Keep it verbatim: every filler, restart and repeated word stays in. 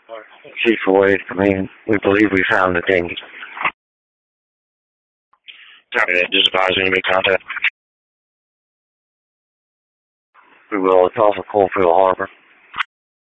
Chief of Wade, come in. We believe we found the dinghy. Copy that. Just advise me to make contact. We will. It's off of Coalfield Harbor.